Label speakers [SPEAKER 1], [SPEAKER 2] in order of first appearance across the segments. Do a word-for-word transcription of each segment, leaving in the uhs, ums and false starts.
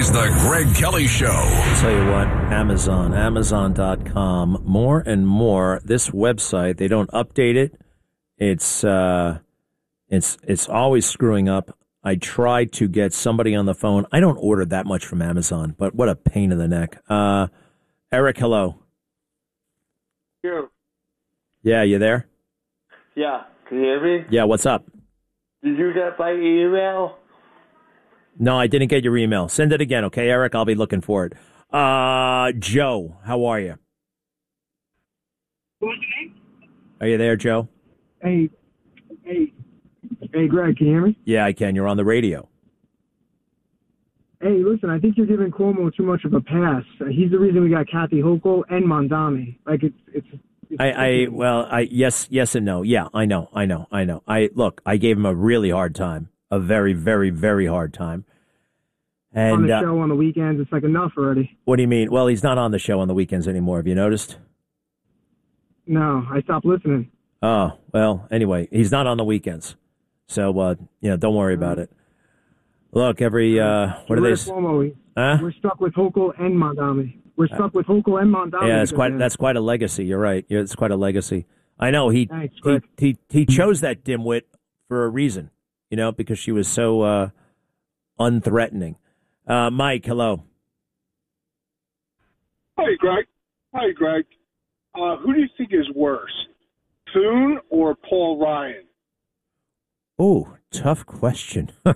[SPEAKER 1] is the Greg Kelly Show.
[SPEAKER 2] I'll tell you what, Amazon, Amazon dot com, more and more, this website, they don't update it. It's, uh, it's, it's always screwing up. I tried to get somebody on the phone. I don't order that much from Amazon, but what a pain in the neck. Uh, Eric, hello.
[SPEAKER 3] You.
[SPEAKER 2] Yeah, you there?
[SPEAKER 3] Yeah. Can you hear me?
[SPEAKER 2] Yeah, what's up?
[SPEAKER 3] Did you get my email?
[SPEAKER 2] No, I didn't get your email. Send it again, okay, Eric? I'll be looking for it. Uh, Joe, how are you?
[SPEAKER 4] What was your name?
[SPEAKER 2] Are you there, Joe?
[SPEAKER 4] Hey, hey, hey, Greg, can you hear me?
[SPEAKER 2] Yeah, I can. You're on the radio.
[SPEAKER 4] Hey, listen, I think you're giving Cuomo too much of a pass. Uh, he's the reason we got Kathy Hochul and Mondami. Like, it's... it's, it's
[SPEAKER 2] I, I, well, I, yes, yes and no. Yeah, I know, I know, I know. I, look, I gave him a really hard time. A very, very, very hard time. And,
[SPEAKER 4] on the
[SPEAKER 2] uh,
[SPEAKER 4] show on the weekends, it's like enough already.
[SPEAKER 2] What do you mean? Well, he's not on the show on the weekends anymore. Have you noticed?
[SPEAKER 4] No, I stopped listening.
[SPEAKER 2] Oh, well, anyway, he's not on the weekends. So, uh, you know, don't worry about it. Look, every, uh, what are they?
[SPEAKER 4] Cuomo,
[SPEAKER 2] huh?
[SPEAKER 4] We're stuck with Hochul and Mondami. We're stuck with Hochul and Mondami.
[SPEAKER 2] Yeah, it's quite,
[SPEAKER 4] man.
[SPEAKER 2] that's quite a legacy. You're right. Yeah, it's quite a legacy. I know he,
[SPEAKER 4] Thanks,
[SPEAKER 2] he, he, he chose that dimwit for a reason, you know, because she was so, uh, unthreatening. Uh, Mike, hello.
[SPEAKER 5] Hey, Greg. Hey, Greg. Uh, who do you think is worse, Thune or Paul Ryan?
[SPEAKER 2] Oh, tough question. uh,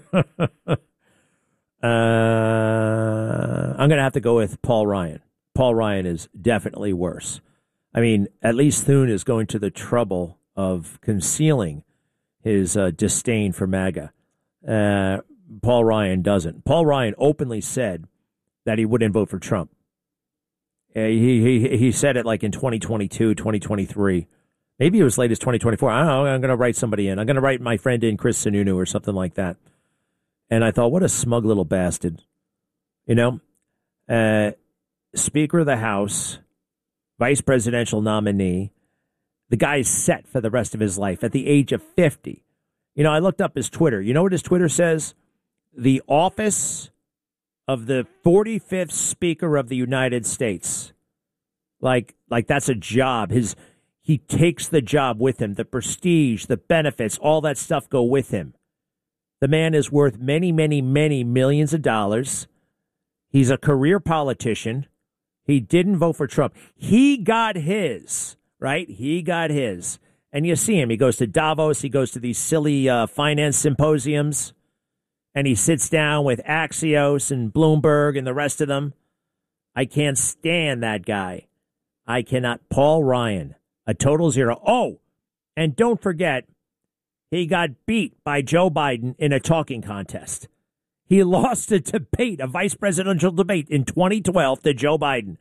[SPEAKER 2] I'm going to have to go with Paul Ryan. Paul Ryan is definitely worse. I mean, at least Thune is going to the trouble of concealing his uh, disdain for MAGA. Uh, Paul Ryan doesn't. Paul Ryan openly said that he wouldn't vote for Trump. Uh, he, he he said it like in twenty twenty-two, twenty twenty-three. Maybe it was late as twenty twenty-four. I don't know. I'm going to write somebody in. I'm going to write my friend in, Chris Sununu or something like that. And I thought, what a smug little bastard. You know, uh, Speaker of the House, vice presidential nominee. The guy's set for the rest of his life at the age of fifty. You know, I looked up his Twitter. You know what his Twitter says? The office of the forty-fifth Speaker of the United States. Like, like that's a job. His he takes the job with him. The prestige, the benefits, all that stuff go with him. The man is worth many, many, many millions of dollars. He's a career politician. He didn't vote for Trump. He got his, right? He got his. And you see him. He goes to Davos. He goes to these silly uh, finance symposiums. And he sits down with Axios and Bloomberg and the rest of them. I can't stand that guy. I cannot. Paul Ryan, a total zero. Oh, and don't forget, he got beat by Joe Biden in a talking contest. He lost a debate, a vice presidential debate in twenty twelve to Joe Biden.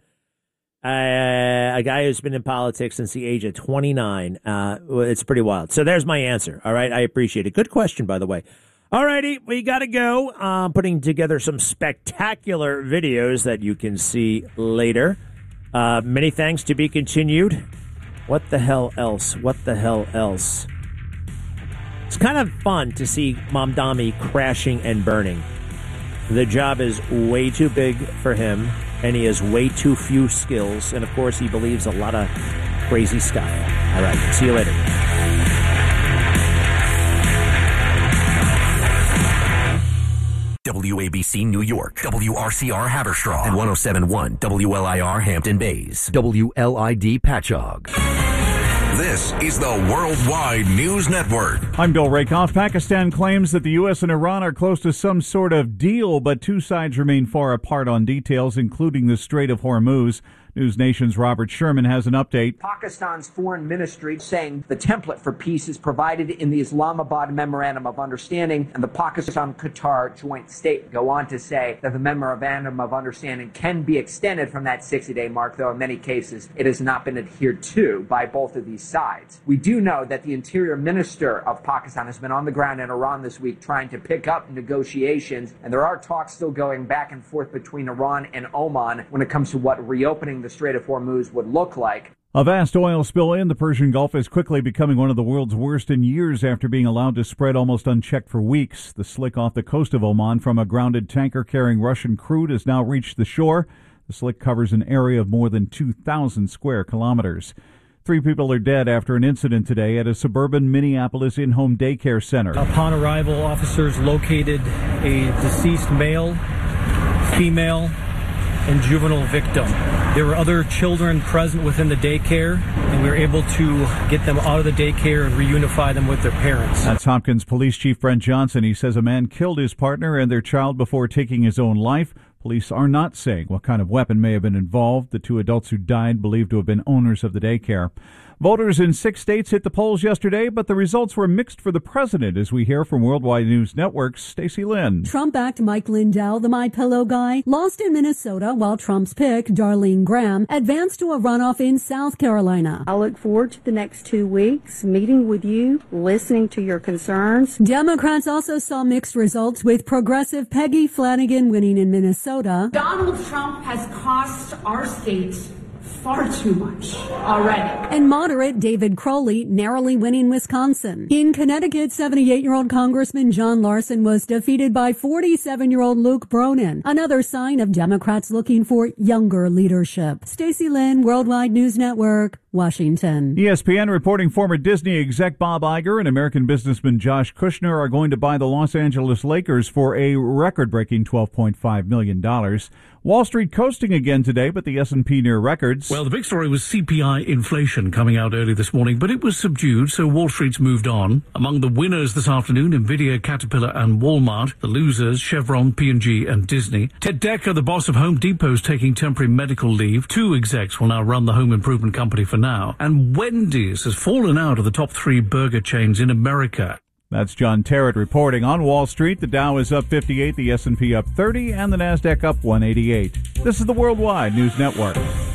[SPEAKER 2] Uh, a guy who's been in politics since the age of twenty-nine. Uh, it's pretty wild. So there's my answer. All right. I appreciate it. Good question, by the way. All righty. We got to go. Uh, putting together some spectacular videos that you can see later. Uh, many thanks, to be continued. What the hell else? What the hell else? It's kind of fun to see Mamdani crashing and burning. The job is way too big for him, and he has way too few skills. And, of course, he believes a lot of crazy stuff. All right. See you later.
[SPEAKER 6] W A B C New York, W R C R Haverstraw, and one oh seven point one W L I R Hampton Bays, W L I D Patchogue.
[SPEAKER 1] This is the Worldwide News Network.
[SPEAKER 7] I'm Bill Rakoff. Pakistan claims that the U S and Iran are close to some sort of deal, but two sides remain far apart on details, including the Strait of Hormuz. News Nation's Robert Sherman has an update.
[SPEAKER 8] Pakistan's foreign ministry saying the template for peace is provided in the Islamabad Memorandum of Understanding, and the Pakistan-Qatar joint statement go on to say that the Memorandum of Understanding can be extended from that sixty-day mark, though in many cases it has not been adhered to by both of these sides. We do know that the Interior Minister of Pakistan has been on the ground in Iran this week trying to pick up negotiations, and there are talks still going back and forth between Iran and Oman when it comes to what reopening the Strait of Hormuz would look like.
[SPEAKER 7] A vast oil spill in the Persian Gulf is quickly becoming one of the world's worst in years after being allowed to spread almost unchecked for weeks. The slick off the coast of Oman from a grounded tanker carrying Russian crude has now reached the shore. The slick covers an area of more than two thousand square kilometers. Three people are dead after an incident today at a suburban Minneapolis in-home daycare center.
[SPEAKER 9] Upon arrival, officers located a deceased male, female, and juvenile victim. There were other children present within the daycare, and we were able to get them out of the daycare and reunify them with their parents.
[SPEAKER 7] That's Hopkins Police Chief Brent Johnson. He says a man killed his partner and their child before taking his own life. Police are not saying what kind of weapon may have been involved. The two adults who died believed to have been owners of the daycare. Voters in six states hit the polls yesterday, but the results were mixed for the president, as we hear from Worldwide News Network's Stacey Lynn.
[SPEAKER 10] Trump-backed Mike Lindell, the My Pillow guy, lost in Minnesota, while Trump's pick, Darlene Graham, advanced to a runoff in South Carolina.
[SPEAKER 11] I look forward to the next two weeks, meeting with you, listening to your concerns.
[SPEAKER 10] Democrats also saw mixed results, with progressive Peggy Flanagan winning in Minnesota.
[SPEAKER 12] Donald Trump has cost our state far too much already.
[SPEAKER 10] And moderate David Crowley narrowly winning Wisconsin. In Connecticut, seventy-eight-year-old Congressman John Larson was defeated by forty-seven-year-old Luke Bronin. Another sign of Democrats looking for younger leadership. Stacey Lynn, Worldwide News Network, Washington.
[SPEAKER 7] E S P N reporting former Disney exec Bob Iger and American businessman Josh Kushner are going to buy the Los Angeles Lakers for a record-breaking twelve point five million dollars. Wall Street coasting again today, but the S and P near records.
[SPEAKER 13] Well, the big story was C P I inflation coming out early this morning, but it was subdued, so Wall Street's moved on. Among the winners this afternoon, Nvidia, Caterpillar and Walmart. The losers, Chevron, P and G and Disney. Ted Decker, the boss of Home Depot, is taking temporary medical leave. Two execs will now run the home improvement company for now. And Wendy's has fallen out of the top three burger chains in America.
[SPEAKER 7] That's John Terrett reporting. On Wall Street, the Dow is up fifty-eight, the S and P up thirty, and the Nasdaq up one eighty-eight. This is the Worldwide News Network.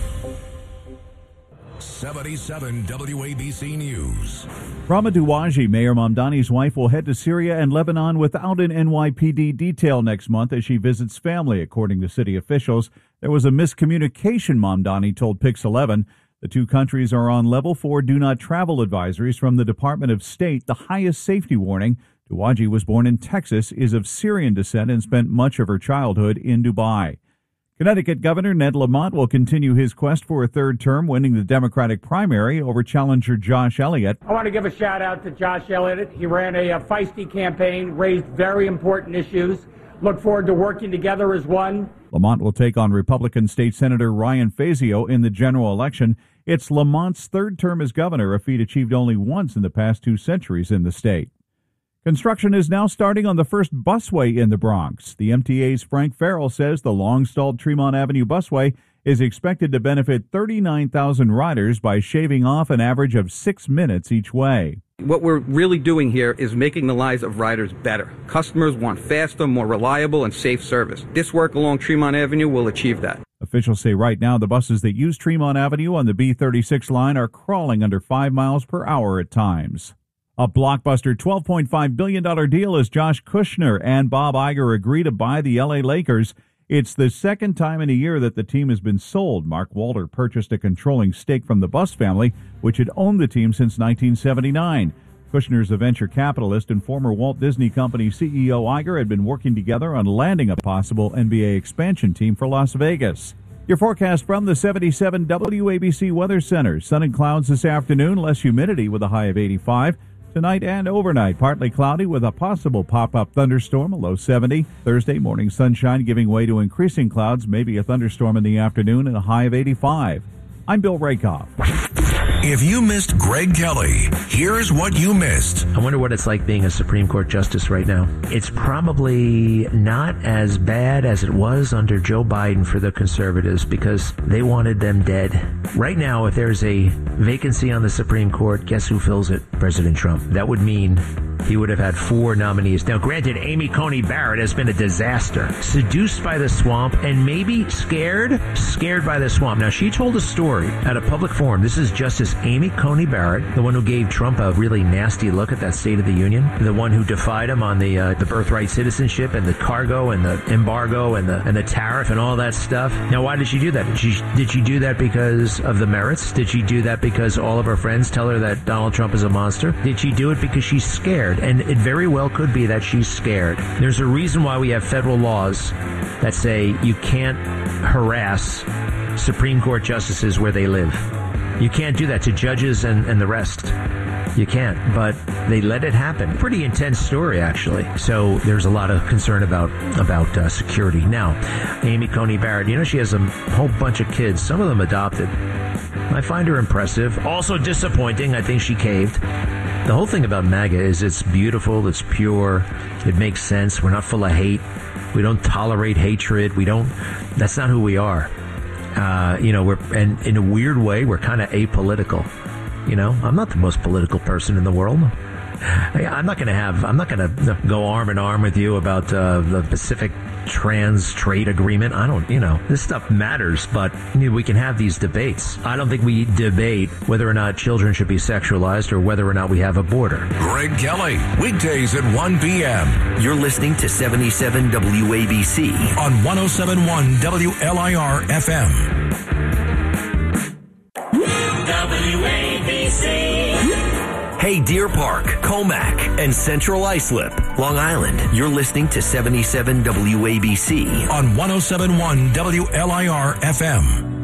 [SPEAKER 1] seventy-seven W A B C News.
[SPEAKER 7] Rama Douaji, Mayor Mamdani's wife, will head to Syria and Lebanon without an N Y P D detail next month as she visits family, according to city officials. There was a miscommunication, Mamdani told Pix eleven. The two countries are on level four do not travel advisories from the Department of State, the highest safety warning. Douaji was born in Texas, is of Syrian descent, and spent much of her childhood in Dubai. Connecticut Governor Ned Lamont will continue his quest for a third term, winning the Democratic primary over challenger Josh Elliott.
[SPEAKER 14] I want to give a shout out to Josh Elliott. He ran a, a feisty campaign, raised very important issues. Look forward to working together as one.
[SPEAKER 7] Lamont will take on Republican State Senator Ryan Fazio in the general election. It's Lamont's third term as governor, a feat achieved only once in the past two centuries in the state. Construction is now starting on the first busway in the Bronx. The M T A's Frank Farrell says the long-stalled Tremont Avenue busway is expected to benefit thirty-nine thousand riders by shaving off an average of six minutes each way.
[SPEAKER 15] What we're really doing here is making the lives of riders better. Customers want faster, more reliable, and safe service. This work along Tremont Avenue will achieve that.
[SPEAKER 7] Officials say right now the buses that use Tremont Avenue on the B thirty-six line are crawling under five miles per hour at times. A blockbuster twelve point five billion dollars deal as Josh Kushner and Bob Iger agree to buy the L A Lakers. It's the second time in a year that the team has been sold. Mark Walter purchased a controlling stake from the Buss family, which had owned the team since nineteen seventy-nine. Kushner's a venture capitalist, and former Walt Disney Company C E O Iger had been working together on landing a possible N B A expansion team for Las Vegas. Your forecast from the seventy-seven W A B C Weather Center. Sun and clouds this afternoon, less humidity with a high of eighty-five. Tonight and overnight, partly cloudy with a possible pop-up thunderstorm, a low seventy. Thursday morning sunshine giving way to increasing clouds, maybe a thunderstorm in the afternoon and a high of eighty-five. I'm Bill Rakoff.
[SPEAKER 1] If you missed Greg Kelly, here's what you missed.
[SPEAKER 2] I wonder what it's like being a Supreme Court justice right now. It's probably not as bad as it was under Joe Biden for the conservatives because they wanted them dead. Right now, if there's a vacancy on the Supreme Court, guess who fills it? President Trump. That would mean he would have had four nominees. Now, granted, Amy Coney Barrett has been a disaster. Seduced by the swamp and maybe scared, scared by the swamp. Now, she told a story at a public forum. This is Justice Amy Coney Barrett, the one who gave Trump a really nasty look at that State of the Union, the one who defied him on the uh, the birthright citizenship and the cargo and the embargo and the and the tariff and all that stuff. Now, why did she do that? Did she, did she do that because of the merits? Did she do that because all of her friends tell her that Donald Trump is a monster? Did she do it because she's scared? And it very well could be that she's scared. There's a reason why we have federal laws that say you can't harass Supreme Court justices where they live. You can't do that to judges and, and the rest. You can't, but they let it happen. Pretty intense story, actually. So there's a lot of concern about about uh, security. Now, Amy Coney Barrett, you know, she has a whole bunch of kids, some of them adopted. I find her impressive. Also disappointing. I think she caved. The whole thing about MAGA is it's beautiful, it's pure, it makes sense. We're not full of hate. We don't tolerate hatred. We don't, that's not who we are. Uh, you know, we're, and in a weird way, we're kind of apolitical. You know, I'm not the most political person in the world. I'm not going to have, I'm not going to go arm in arm with you about uh, the Pacific Trans Trade Agreement. I don't, you know, this stuff matters, but you know, we can have these debates. I don't think we debate whether or not children should be sexualized or whether or not we have a border.
[SPEAKER 1] Greg Kelly, weekdays at one p.m.
[SPEAKER 6] You're listening to seventy-seven W A B C
[SPEAKER 1] on one oh seven point one W L I R F M.
[SPEAKER 16] W A B C.
[SPEAKER 6] Hey, Deer Park, Comac, and Central Islip, Long Island. You're listening to seventy-seven W A B C
[SPEAKER 1] on one oh seven point one W L I R F M.